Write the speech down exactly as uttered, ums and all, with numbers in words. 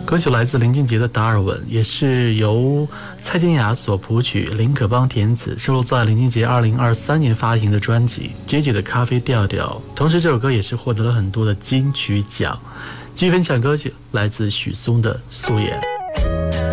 歌曲来自林俊杰的《达尔文》，也是由蔡健雅所谱曲，林可邦填词，收录在林俊杰二零二三年发行的专辑《J J 的咖啡调调》。同时，这首歌也是获得了很多的金曲奖。继续分享歌曲，来自许嵩的《素颜》。